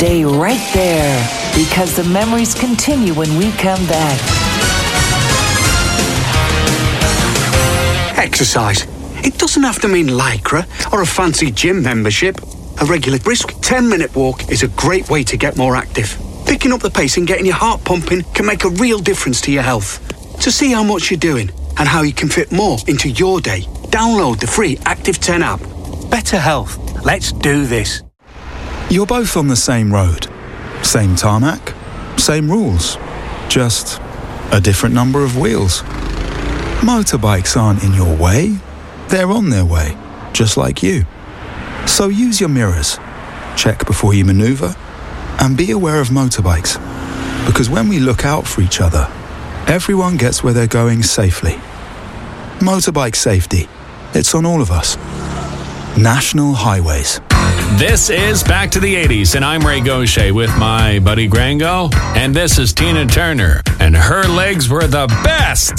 Stay right there, because the memories continue when we come back. Exercise. It doesn't have to mean Lycra or a fancy gym membership. A regular brisk 10-minute walk is a great way to get more active. Picking up the pace and getting your heart pumping can make a real difference to your health. To see how much you're doing and how you can fit more into your day, download the free Active 10 app. Better health. Let's do this. You're both on the same road. Same tarmac, same rules. Just a different number of wheels. Motorbikes aren't in your way. They're on their way, just like you. So use your mirrors. Check before you maneuver. And be aware of motorbikes. Because when we look out for each other, everyone gets where they're going safely. Motorbike safety. It's on all of us. National Highways. This is Back to the 80s, and I'm Ray Gaucher with my buddy Grango. And this is Tina Turner, and her legs were the best.